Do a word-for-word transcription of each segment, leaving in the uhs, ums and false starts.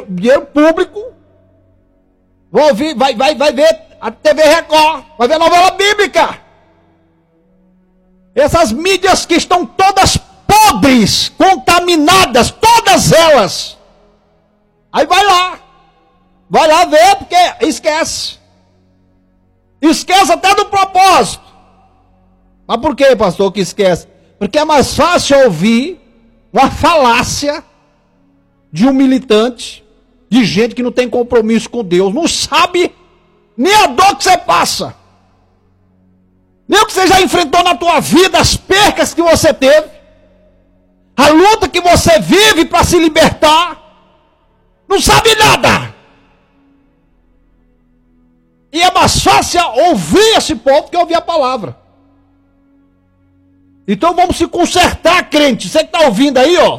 dinheiro, dinheiro público. Vai, ouvir, vai, vai, vai ver a T V Record, vai ver a novela bíblica. Essas mídias que estão todas podres, contaminadas, todas elas. Aí vai lá. Vai lá ver, porque esquece. Esquece até do propósito. Mas por que, pastor, que esquece? Porque é mais fácil ouvir uma falácia de um militante, de gente que não tem compromisso com Deus, não sabe nem a dor que você passa, nem o que você já enfrentou na tua vida, as percas que você teve, a luta que você vive para se libertar, não sabe nada. E é mais fácil ouvir esse povo que ouvir a palavra. Então vamos se consertar, crente. Você que está ouvindo aí, ó.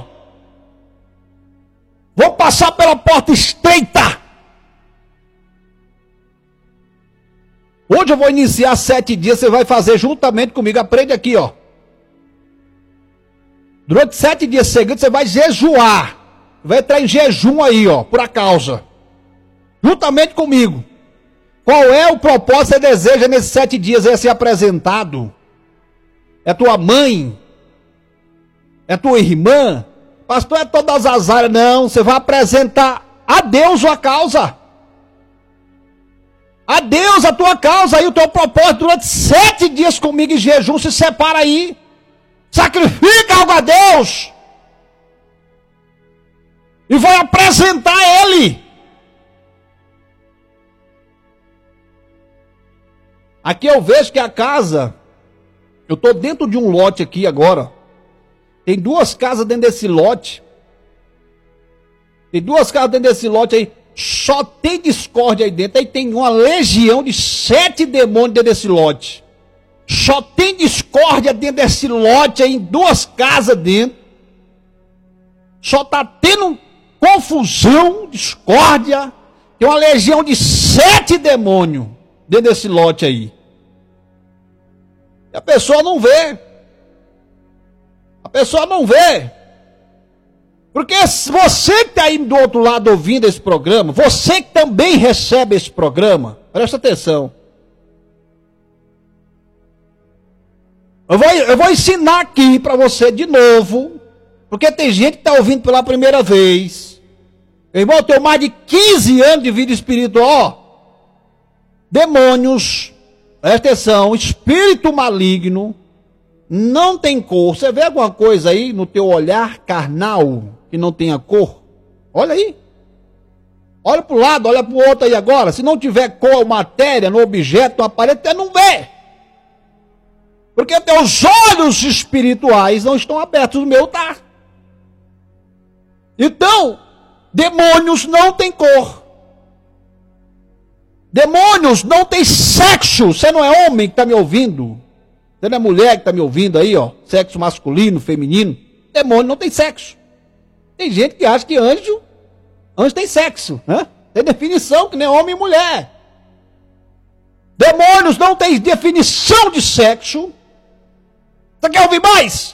Vamos passar pela porta estreita. Hoje eu vou iniciar sete dias. Você vai fazer juntamente comigo. Aprende aqui, ó. Durante sete dias seguidos você vai jejuar. Vai entrar em jejum aí, ó. Por a causa. Juntamente comigo. Qual é o propósito que você deseja nesses sete dias? É ser apresentado? É tua mãe? É tua irmã? Pastor, é todas as áreas. Não, você vai apresentar a Deus a causa. A Deus a tua causa e o teu propósito durante sete dias comigo em jejum. Se separa aí. Sacrifica algo a Deus. E vai apresentar Ele. Aqui eu vejo que a casa... Eu estou dentro de um lote aqui agora. Tem duas casas dentro desse lote. Tem duas casas dentro desse lote aí. Só tem discórdia aí dentro. Aí tem uma legião de sete demônios dentro desse lote. Só tem discórdia dentro desse lote aí. Em duas casas dentro. Só está tendo confusão, discórdia. Tem uma legião de sete demônios dentro desse lote aí. A pessoa não vê. A pessoa não vê. Porque você que está aí do outro lado ouvindo esse programa, você que também recebe esse programa, presta atenção. Eu vou, eu vou ensinar aqui para você de novo, porque tem gente que está ouvindo pela primeira vez. Meu irmão, eu tenho mais de quinze anos de vida espiritual. Demônios... Presta atenção, espírito maligno não tem cor. Você vê alguma coisa aí no teu olhar carnal que não tenha cor? Olha aí. Olha para o lado, olha para o outro aí agora. Se não tiver cor, matéria, no objeto, no aparelho, você não vê. Porque teus olhos espirituais não estão abertos, o meu tá. Então, demônios não têm cor. Demônios não tem sexo. Você não é homem que está me ouvindo. Você não é mulher que está me ouvindo aí, ó. Sexo masculino, feminino. Demônio não tem sexo. Tem gente que acha que anjo, anjo tem sexo, né? Tem definição que nem homem e mulher. Demônios não tem definição de sexo. Você quer ouvir mais?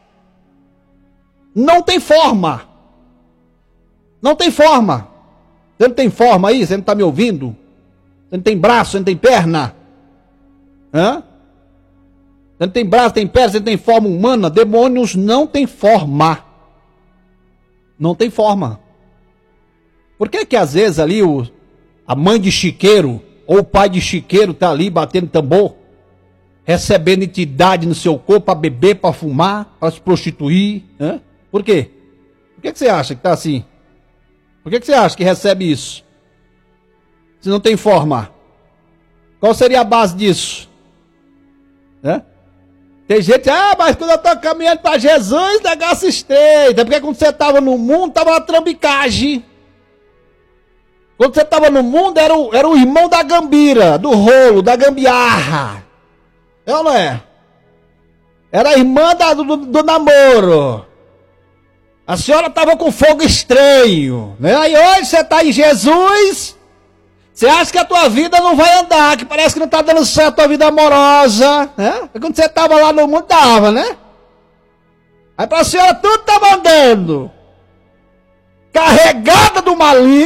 Não tem forma. Não tem forma. Você não tem forma aí? Você não está me ouvindo? Você não tem braço, você não tem perna. Hã? Você não tem braço, tem perna, você não tem forma humana. Demônios não tem forma. Não tem forma. Por que que às vezes ali o, a mãe de chiqueiro ou o pai de chiqueiro está ali batendo tambor, recebendo entidade no seu corpo para beber, para fumar, para se prostituir? Hã? Por quê? Por que que você acha que está assim? Por que que você acha que recebe isso? Se não tem forma. Qual seria a base disso? Né? Tem gente, ah, mas quando eu estou caminhando para Jesus, negócio estreito. É porque quando você estava no mundo, estava na trambicagem. Quando você estava no mundo, era o, era o irmão da gambira, do rolo, da gambiarra. É ou não é? Era a irmã da, do, do namoro. A senhora estava com fogo estranho. Né? Aí hoje você está em Jesus... Você acha que a tua vida não vai andar, que parece que não está dando certo a tua vida amorosa, né? Quando você estava lá no mundo, dava, né? Aí para a senhora tudo estava andando. Carregada do maligno.